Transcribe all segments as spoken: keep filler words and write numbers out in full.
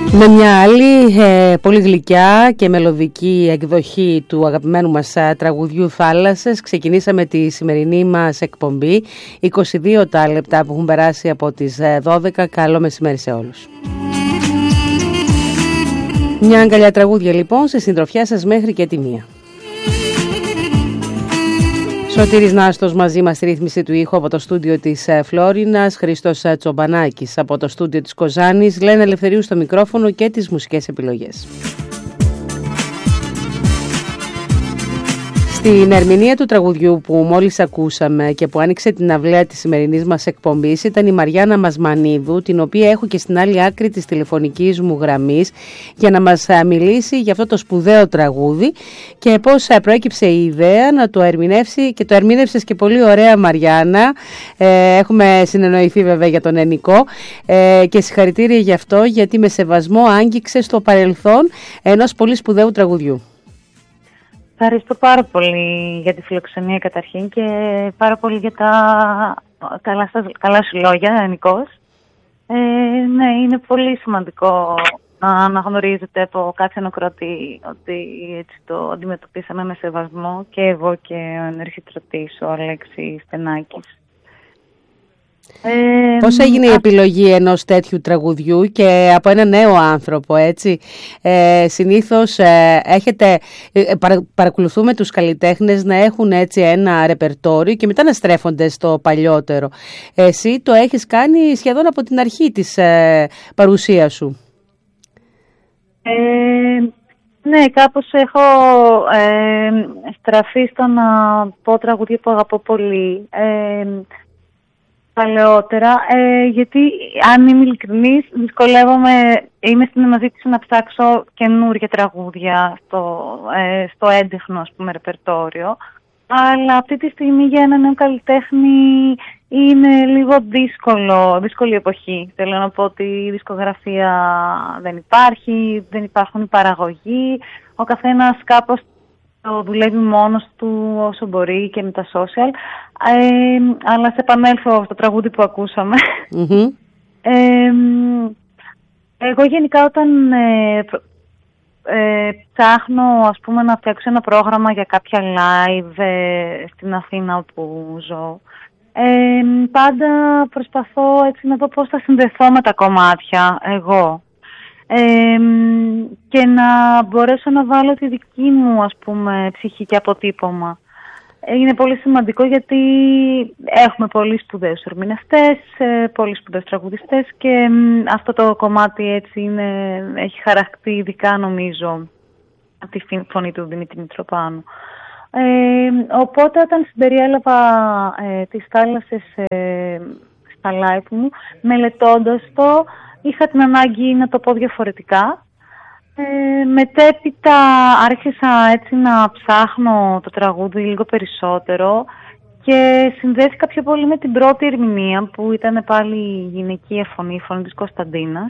Με μια άλλη ε, πολύ γλυκιά και μελωδική εκδοχή του αγαπημένου μας ε, τραγουδιού Θάλασσες ξεκινήσαμε τη σημερινή μας εκπομπή. είκοσι δύο τα λεπτά που έχουν περάσει από τις ε, δώδεκα. Καλό μεσημέρι σε όλους. Μια αγκαλιά τραγούδια λοιπόν σε συντροφιά σας μέχρι και τη μία. Σωτήρης Νάστος μαζί μας στη ρύθμιση του ήχου από το στούντιο της Φλόρινας, Χρήστος Τσομπανάκης από το στούντιο της Κοζάνης, Λένα Ελευθερίου στο μικρόφωνο και τις μουσικές επιλογές. Στην ερμηνεία του τραγουδιού που μόλις ακούσαμε και που άνοιξε την αυλαία της σημερινής μας εκπομπής ήταν η Μαριάννα Μασμανίδου, την οποία έχω και στην άλλη άκρη της τηλεφωνικής μου γραμμής για να μας μιλήσει για αυτό το σπουδαίο τραγούδι και πώς προέκυψε η ιδέα να το ερμηνεύσει, και το ερμήνευσες και πολύ ωραία, Μαριάννα. Ε, έχουμε συνεννοηθεί βέβαια για τον Ενικό ε, και συγχαρητήρια γι' αυτό, γιατί με σεβασμό άγγιξε στο παρελθόν ενός πολύ σπουδαίου τραγουδιού. Ευχαριστώ πάρα πολύ για τη φιλοξενία καταρχήν και πάρα πολύ για τα καλά, καλά σου λόγια, Νικός. Ε, ναι, είναι πολύ σημαντικό να αναγνωρίζετε από κάποιον ακροατή ότι έτσι το αντιμετωπίσαμε με σεβασμό και εγώ και ο ενεργητρωτής, ο Αλέξης Στενάκης. Ε, Πώς έγινε η επιλογή ενός τέτοιου τραγουδιού και από ένα νέο άνθρωπο, έτσι? Ε, συνήθως ε, έχετε, ε, παρα, παρακολουθούμε τους καλλιτέχνες να έχουν έτσι ένα ρεπερτόριο και μετά να στρέφονται στο παλιότερο. Εσύ το έχεις κάνει σχεδόν από την αρχή της ε, παρουσίας σου. Ε, ναι, κάπως έχω ε, στραφεί στο να πω τραγουδία που αγαπώ πολύ. Ε, Παλαιότερα, ε, γιατί αν είμαι ειλικρινής, δυσκολεύομαι, είμαι στην αναζήτηση να ψάξω καινούργια τραγούδια στο, ε, στο έντεχνο, ας πούμε, ρεπερτόριο. Αλλά αυτή τη στιγμή για ένα νέο καλλιτέχνη είναι λίγο δύσκολο, δύσκολη εποχή. Θέλω να πω ότι η δισκογραφία δεν υπάρχει, δεν υπάρχουν οι παραγωγοί, ο καθένας κάπως το δουλεύει μόνος του όσο μπορεί και με τα social. Ε, αλλά σε επανέλθω στο τραγούδι που ακούσαμε. Mm-hmm. Ε, εγώ γενικά όταν ε, ε, ψάχνω, ας πούμε, να φτιάξω ένα πρόγραμμα για κάποια live ε, στην Αθήνα όπου ζω, ε, πάντα προσπαθώ έτσι να δω πώς θα συνδεθώ με τα κομμάτια εγώ. Ε, και να μπορέσω να βάλω τη δική μου, ας πούμε, ψυχή και αποτύπωμα. Είναι πολύ σημαντικό γιατί έχουμε πολύ σπουδαίους ερμηνευτές, πολύ σπουδαίους τραγουδιστές και αυτό το κομμάτι έτσι είναι, έχει χαρακτεί ειδικά, νομίζω, από τη φωνή του Δημήτρη Μητροπάνου. Ε, οπότε όταν συμπεριέλαβα ε, τις θάλασσες ε, στα live μου, μελετώντας το, είχα την ανάγκη να το πω διαφορετικά. Ε, μετέπειτα άρχισα έτσι να ψάχνω το τραγούδι λίγο περισσότερο και συνδέθηκα πιο πολύ με την πρώτη ερμηνεία που ήταν πάλι η γυναικεία φωνή, η φωνή της Κωνσταντίνας.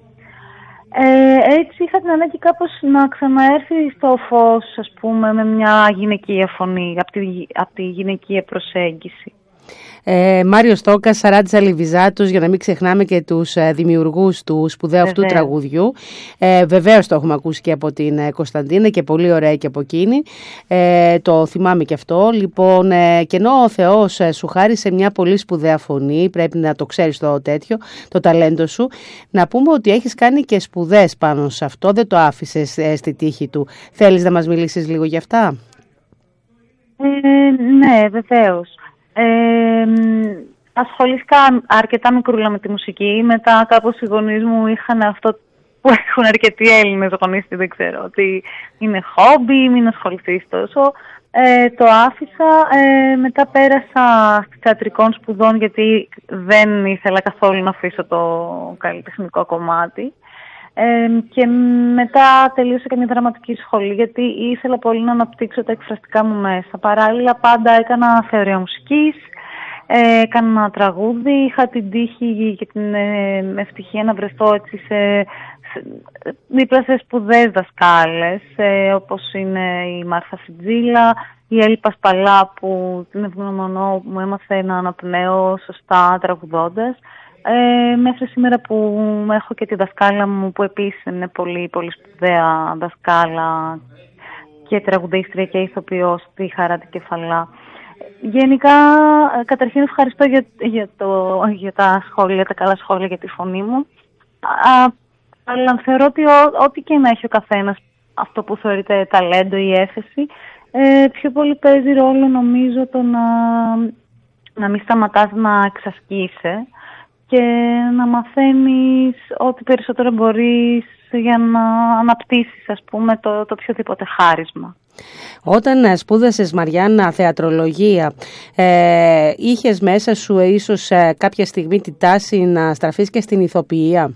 Ε, έτσι είχα την ανάγκη κάπως να ξαναέρθει στο φως, ας πούμε, με μια γυναικεία φωνή, από τη, από τη γυναικεία προσέγγιση. Ε, Μάριο Στόκας, Σαράντζα Λιβιζάτος, για να μην ξεχνάμε και τους ε, δημιουργούς του σπουδαίου αυτού τραγουδιού. Ε, βεβαίως το έχουμε ακούσει και από την ε, Κωνσταντίνα και πολύ ωραία και από εκείνη. Ε, το θυμάμαι και αυτό. Λοιπόν, ε, και ενώ ο Θεός ε, σου χάρισε μια πολύ σπουδαία φωνή, πρέπει να το ξέρεις το τέτοιο, το ταλέντο σου, να πούμε ότι έχεις κάνει και σπουδές πάνω σε αυτό, δεν το άφησες ε, στη τύχη του. Θέλεις να μας μιλήσεις λίγο γι' αυτά? Ε, ναι, βεβαίως. Ε, ασχολήθηκα αρκετά μικρούλα με τη μουσική. Μετά κάπως οι γονείς μου είχαν αυτό που έχουν αρκετοί Έλληνες γονείς, δεν ξέρω, ότι είναι χόμπι, μην ασχοληθείς τόσο. Ε, το άφησα, ε, μετά πέρασα θεατρικών σπουδών γιατί δεν ήθελα καθόλου να αφήσω το καλλιτεχνικό κομμάτι. Ε, και μετά τελείωσα και μια δραματική σχολή γιατί ήθελα πολύ να αναπτύξω τα εκφραστικά μου μέσα. Παράλληλα πάντα έκανα θεωρία μουσικής, ε, έκανα τραγούδι, είχα την τύχη και την ε, ευτυχία να βρεθώ έτσι σε, σε, δίπλα σε σπουδαίες δασκάλες, ε, όπως είναι η Μάρθα Φιτζίλα, η Έλλη Πασπαλά που την ευγνωμονώ, μου έμαθε να αναπνέω σωστά τραγουδώντας. Ε, μέχρι σήμερα που έχω και τη δασκάλα μου, που επίσης είναι πολύ, πολύ σπουδαία δασκάλα και τραγουδίστρια και ηθοποιός, τη Χαράτη Κεφαλά. Γενικά, καταρχήν ευχαριστώ για, για, το, για τα σχόλια, τα καλά σχόλια για τη φωνή μου. Α, αλλά θεωρώ ότι ό, ό,τι και να έχει ο καθένας, αυτό που θεωρείται ταλέντο ή έφεση, ε, πιο πολύ παίζει ρόλο, νομίζω, το να, να μην σταματάς να εξασκείσαι και να μαθαίνεις ό,τι περισσότερο μπορείς για να αναπτύσσεις, ας πούμε, το, το οποιοδήποτε χάρισμα. Όταν σπούδασες, Μαριάννα, θεατρολογία, ε, είχες μέσα σου ίσως ε, κάποια στιγμή τη τάση να στραφείς και στην ηθοποιία?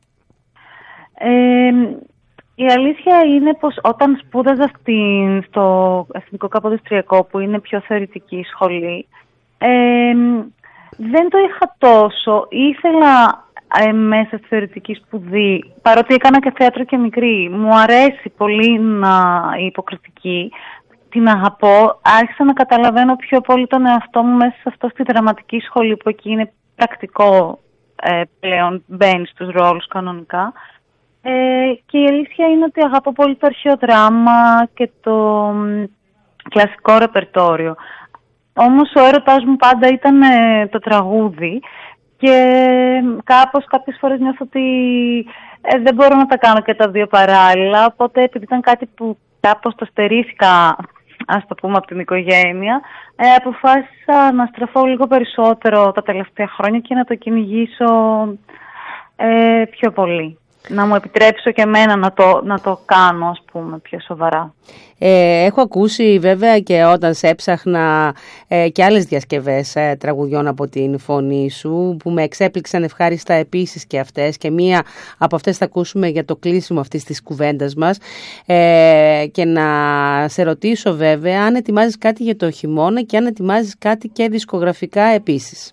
Ε, η αλήθεια είναι πως όταν σπούδαζα στην, στο Εθνικό Καποδιστριακό, που είναι πιο θεωρητική σχολή, ε, δεν το είχα τόσο. Ήθελα ε, μέσα στη θεωρητική σπουδή, παρότι έκανα και θέατρο και μικρή, μου αρέσει πολύ να η υποκριτική, την αγαπώ. Άρχισα να καταλαβαίνω πιο πολύ τον εαυτό μου μέσα σε αυτό, στη δραματική σχολή, που εκεί είναι πρακτικό ε, πλέον, μπαίνει στους ρόλους κανονικά. Ε, και η αλήθεια είναι ότι αγαπώ πολύ το αρχαίο δράμα και το μ, κλασικό ρεπερτόριο. Όμως ο έρωτας μου πάντα ήταν ε, το τραγούδι και κάπως κάποιες φορές νιώθω ότι ε, δεν μπορώ να τα κάνω και τα δύο παράλληλα, οπότε επειδή ήταν κάτι που κάπως το στερήθηκα, ας το πούμε, από την οικογένεια, ε, αποφάσισα να στραφώ λίγο περισσότερο τα τελευταία χρόνια και να το κυνηγήσω ε, πιο πολύ. Να μου επιτρέψω και εμένα να το, να το κάνω, ας πούμε, πιο σοβαρά. Ε, έχω ακούσει βέβαια και όταν σε έψαχνα ε, και άλλες διασκευές ε, τραγουδιών από την φωνή σου, που με εξέπληξαν ευχάριστα επίσης και αυτές, και μία από αυτές θα ακούσουμε για το κλείσιμο αυτής της κουβέντας μας. Ε, και να σε ρωτήσω βέβαια αν ετοιμάζεις κάτι για το χειμώνα και αν ετοιμάζεις κάτι και δισκογραφικά επίσης.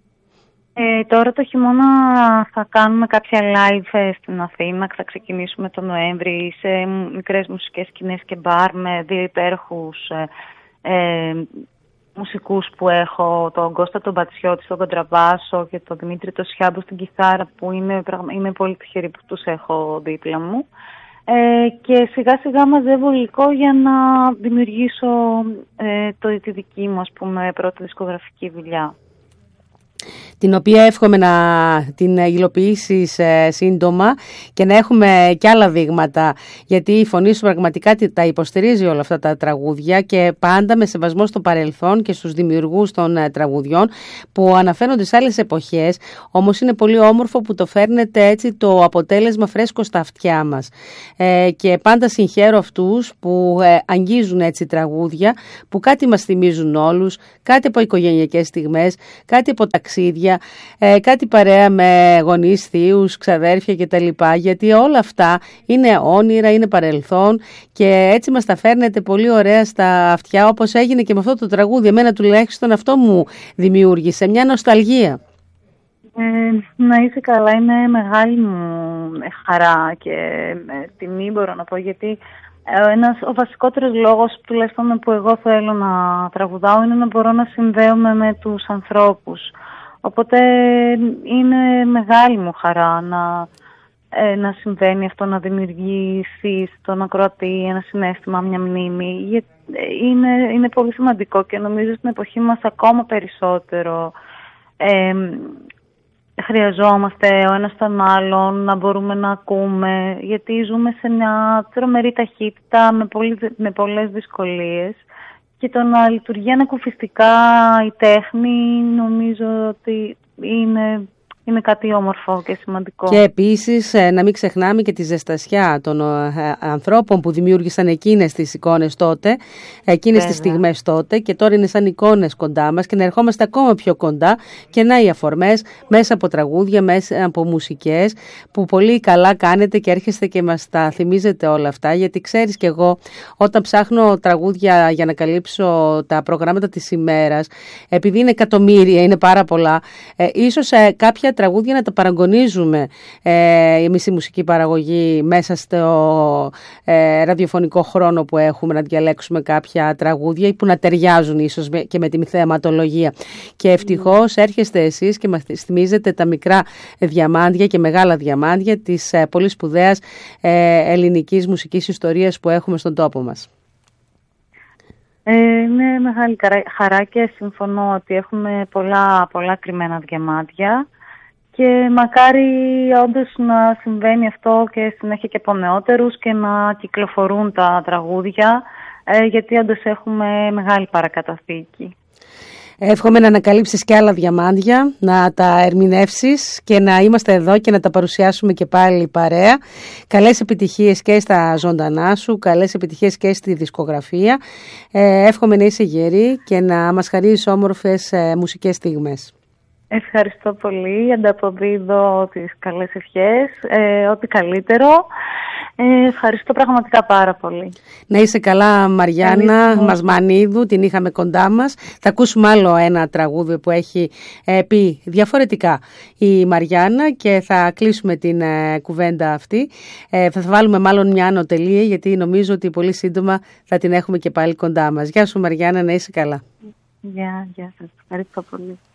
Ε, τώρα το χειμώνα θα κάνουμε κάποια live στην Αθήνα. Θα ξεκινήσουμε τον Νοέμβρη σε μικρές μουσικές σκηνές και μπαρ με δύο υπέροχους ε, ε, μουσικούς που έχω, τον Κώστα τον Πατσιώτη στον κοντραμπάσο και τον Δημήτρη τον Σιάμπο στην κιθάρα, που είμαι, είμαι πολύ τυχερή που τους έχω δίπλα μου. Ε, και σιγά σιγά μαζεύω υλικό για να δημιουργήσω ε, το, τη δική μου, ας πούμε, πρώτη δισκογραφική δουλειά, την οποία εύχομαι να την υλοποιήσεις ε, σύντομα και να έχουμε και άλλα δείγματα, γιατί η φωνή σου πραγματικά τα υποστηρίζει όλα αυτά τα τραγούδια και πάντα με σεβασμό στο παρελθόν και στους δημιουργούς των ε, τραγουδιών που αναφέρονται σε άλλες εποχές, όμως είναι πολύ όμορφο που το φέρνετε έτσι το αποτέλεσμα φρέσκο στα αυτιά μας. Ε, και πάντα συγχαίρω αυτούς που ε, αγγίζουν έτσι τραγούδια που κάτι μας θυμίζουν όλους, κάτι από οικογενειακές στιγμές, κάτι από ταξίδια, Ε, κάτι παρέα με γονείς, θείους, ξαδέρφια κτλ. Γιατί όλα αυτά είναι όνειρα, είναι παρελθόν και έτσι μας τα φέρνετε πολύ ωραία στα αυτιά, όπως έγινε και με αυτό το τραγούδι. Εμένα τουλάχιστον αυτό μου δημιούργησε μια νοσταλγία. Ε, να είσαι καλά, είναι μεγάλη μου χαρά και ε, τιμή, μπορώ να πω, γιατί ένας, ο βασικότερος λόγος τουλάχιστον που εγώ θέλω να τραγουδάω είναι να μπορώ να συνδέομαι με τους ανθρώπους. Οπότε είναι μεγάλη μου χαρά να, ε, να συμβαίνει αυτό, να δημιουργήσει στον ακροατή ένα συναίσθημα, μια μνήμη. Γιατί είναι, είναι πολύ σημαντικό και νομίζω στην εποχή μας ακόμα περισσότερο ε, χρειαζόμαστε ο ένας τον άλλον, να μπορούμε να ακούμε, γιατί ζούμε σε μια τρομερή ταχύτητα με, πολύ, με πολλές δυσκολίες. Και το να λειτουργεί ανακουφιστικά η τέχνη νομίζω ότι είναι, είναι κάτι όμορφο και σημαντικό. Και επίσης να μην ξεχνάμε και τη ζεστασιά των ε, ανθρώπων που δημιούργησαν εκείνες τις εικόνες τότε, εκείνες Βέβαια. τις στιγμές τότε, και τώρα είναι σαν εικόνες κοντά μας και να ερχόμαστε ακόμα πιο κοντά, και να οι αφορμές μέσα από τραγούδια, μέσα από μουσικές που πολύ καλά κάνετε και έρχεστε και μας τα θυμίζετε όλα αυτά, γιατί ξέρεις και εγώ όταν ψάχνω τραγούδια για να καλύψω τα προγράμματα της ημέρας, επειδή είναι εκατομμύρια, είναι πάρα πολλά, ε, ίσως ε, κάποια κάποια τραγούδια να τα παραγωνίζουμε ε, εμείς η μουσική παραγωγή μέσα στο ε, ραδιοφωνικό χρόνο που έχουμε, να διαλέξουμε κάποια τραγούδια που να ταιριάζουν ίσως και με τη θεματολογία. Και ευτυχώς έρχεστε εσείς και μας θυμίζετε τα μικρά διαμάντια και μεγάλα διαμάντια της ε, πολύ σπουδαίας ε, ελληνικής μουσικής ιστορίας που έχουμε στον τόπο μας. Ε, είναι μεγάλη χαρά και συμφωνώ ότι έχουμε πολλά, πολλά κρυμμένα διαμάντια και μακάρι όντως να συμβαίνει αυτό και συνέχεια και από νεότερους και να κυκλοφορούν τα τραγούδια, ε, γιατί όντως έχουμε μεγάλη παρακαταθήκη. Εύχομαι να ανακαλύψεις και άλλα διαμάντια, να τα ερμηνεύσεις και να είμαστε εδώ και να τα παρουσιάσουμε και πάλι παρέα. Καλές επιτυχίες και στα ζωντανά σου, καλές επιτυχίες και στη δισκογραφία. Ε, εύχομαι να είσαι γερή και να μας χαρίσεις όμορφες ε, μουσικές στιγμές. Ευχαριστώ πολύ, ανταποδίδω τις καλές ευχές, ε, ό,τι καλύτερο. Ε, ευχαριστώ πραγματικά πάρα πολύ. Να είσαι καλά, Μαριάννα Μασμανίδου, την είχαμε κοντά μας. Θα ακούσουμε άλλο ένα τραγούδι που έχει ε, πει διαφορετικά η Μαριάννα και θα κλείσουμε την ε, κουβέντα αυτή. Ε, θα βάλουμε μάλλον μια ανωτελεία, γιατί νομίζω ότι πολύ σύντομα θα την έχουμε και πάλι κοντά μας. Γεια σου, Μαριάννα, να είσαι καλά. Γεια, γεια σας. Ευχαριστώ πολύ.